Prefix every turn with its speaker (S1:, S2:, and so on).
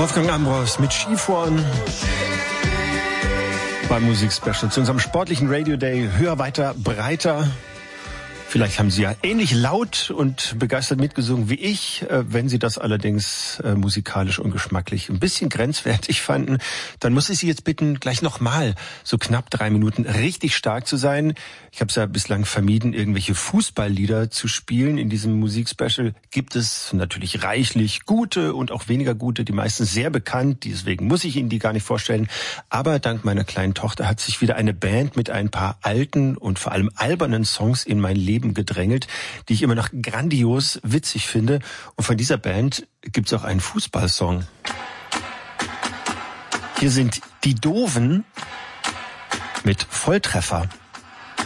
S1: Wolfgang Ambros mit Skifahren beim Musikspecial zu unserem sportlichen Radio Day. Höher, weiter, breiter. Vielleicht haben Sie ja ähnlich laut und begeistert mitgesungen wie ich. Wenn Sie das allerdings musikalisch und geschmacklich ein bisschen grenzwertig fanden, dann muss ich Sie jetzt bitten, gleich nochmal so knapp 3 Minuten richtig stark zu sein. Ich habe es ja bislang vermieden, irgendwelche Fußballlieder zu spielen. In diesem Musikspecial gibt es natürlich reichlich gute und auch weniger gute, die meisten sehr bekannt. Deswegen muss ich Ihnen die gar nicht vorstellen. Aber dank meiner kleinen Tochter hat sich wieder eine Band mit ein paar alten und vor allem albernen Songs in mein Leben gedrängelt, die ich immer noch grandios witzig finde. Und von dieser Band gibt es auch einen Fußballsong. Hier sind die Dooven mit Volltreffer.